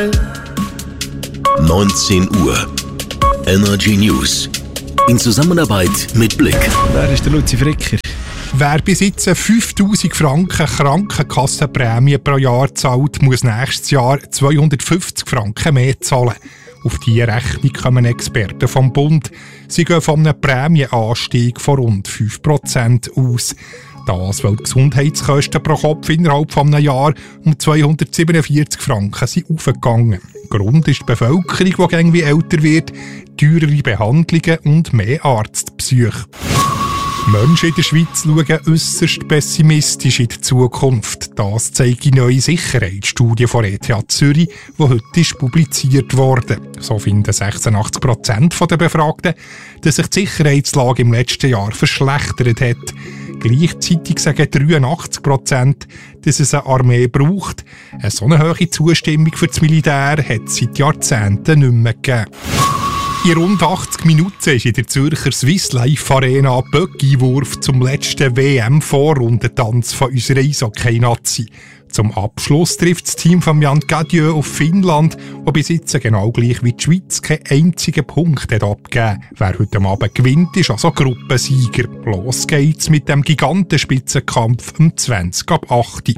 19 Uhr. Energy News. In Zusammenarbeit mit Blick. Wer ist der Luzi Fricker? Wer bis jetzt 5'000 Franken Krankenkassenprämie pro Jahr zahlt, muss nächstes Jahr 250 Franken mehr zahlen. Auf diese Rechnung kommen Experten vom Bund. Sie gehen von einem Prämienanstieg von rund 5% aus. Das, weil die Gesundheitskosten pro Kopf innerhalb von einem Jahr um 247 Franken sind aufgegangen. Grund ist die Bevölkerung, die irgendwie älter wird, teurere Behandlungen und mehr Arztbesuche. Menschen in der Schweiz schauen äusserst pessimistisch in die Zukunft. Das zeigt die neue Sicherheitsstudie von ETH Zürich, die heute ist publiziert wurde. So finden 86% der Befragten, dass sich die Sicherheitslage im letzten Jahr verschlechtert hat. Gleichzeitig sagen 83%, dass es eine Armee braucht. Eine so eine hohe Zustimmung für das Militär hat es seit Jahrzehnten nicht mehr gegeben. In rund 80 Minuten ist in der Zürcher Swiss Life Arena ein Böcki-Wurf zum letzten WM-Vorrundentanz von unserer Eishockey-Nazi. Zum Abschluss trifft das Team von Jan Gadieu auf Finnland, wo bis jetzt genau gleich wie die Schweiz keinen einzigen Punkt hat abgegeben. Wer heute Abend gewinnt, ist also Gruppensieger. Los geht's mit dem Gigantenspitzenkampf um 20:08.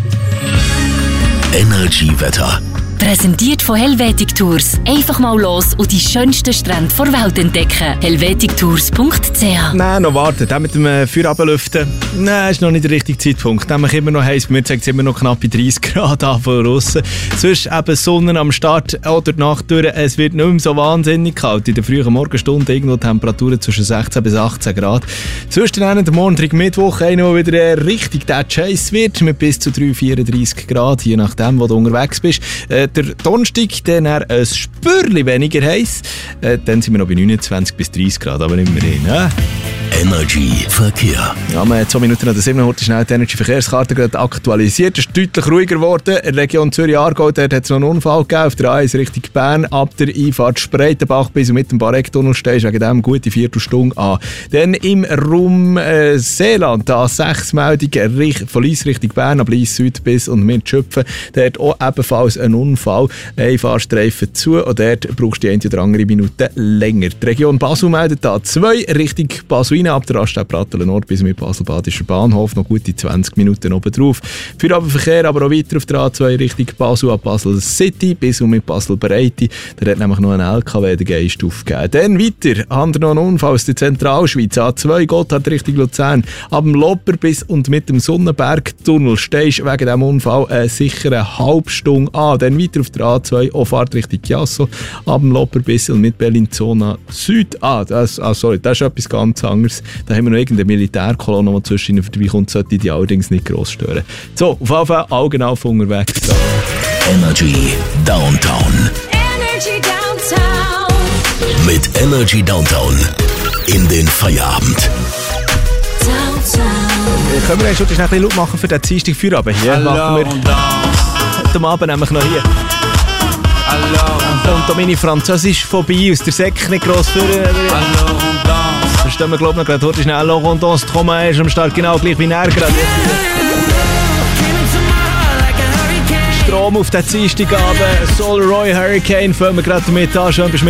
Energy-Wetter. Präsentiert von Helvetic Tours. Einfach mal los und die schönsten Strände der Welt entdecken. helvetictours.ch. Nein, noch warten. Der mit dem Feierabendlüften, nein, ist noch nicht der richtige Zeitpunkt. Nämlich immer noch heiß. Bei mir zeigt es immer noch knappe 30 Grad an von aussen. Sonst eben Sonne am Start oder die Nacht durch. Es wird nicht mehr so wahnsinnig kalt. In den frühen Morgenstunden irgendwo Temperaturen zwischen 16 bis 18 Grad. Sonst dann der Montag, Mittwoch, einer, der wieder richtig der Chase wird, mit bis zu 34 Grad, je nachdem, wo du unterwegs bist. Der Donnerstag dann ein Spürchen weniger heiß. Dann sind wir noch bei 29 bis 30 Grad, aber immerhin. Energy Verkehr. Ja, wir haben 2 Minuten nach der 7 heute schnell die Energy Verkehrskarte gerade aktualisiert. Es ist deutlich ruhiger geworden. In der Region Zürich-Aargau hat es noch einen Unfall gegeben. Auf der A1 Richtung Bern, ab der Einfahrt Spreitenbach bis mit dem Barecktunnel stehst wegen dem gute Viertelstunde an. Dann im Raum Seeland, da 6 Meldungen von Lyss Richtung Bern, ab Lyss Süd bis und mit Schöpfen. Dort auch ebenfalls ein Unfall. Ein Fahrstreifen zu und dort brauchst du die eine oder andere Minute länger. Die Region Basel meldet da 2 Richtung Basel ab der Raststätte Pratteln Nord bis mit Basel-Badischer Bahnhof. Noch gute 20 Minuten oben drauf. Feierabendverkehr aber auch weiter auf der A2 Richtung Basel ab Basel City bis und mit Basel Breite. Da hat nämlich noch ein LKW den Geist aufgegeben. Dann weiter haben wir noch einen Unfall aus der Zentralschweiz. A2 Gotthard Richtung Luzern. Ab dem Lopper bis und mit dem Sonnenbergtunnel stehst wegen diesem Unfall sicher eine halbe Stunde an. Dann weiter auf der A2 Auffahrt Richtung Chiasso. Ab dem Lopper bis und mit Bellinzona Süd. Das ist etwas ganz anderes. Da haben wir noch irgendeine Militärkolonne, die zwischen ihnen vorbeikommt, sollte die allerdings nicht gross stören. So, auf jeden Fall Augen auf unterwegs. Energy Downtown. Energy Downtown. Mit Energy Downtown in den Feierabend. Können wir schon ein bisschen laut machen für den Dienstag Feierabend? Hier machen wir heute Abend nämlich noch hier. Und da meine Französisch vorbei aus der Säcke nicht gross für. Da stehen wir, glaube ich, noch gerade heute schnell und das Thomas ist am Start genau gleich wie er gerade. Strom auf den Dienstagabend, Solar Roy Hurricane, fangen wir gerade damit an. Schön,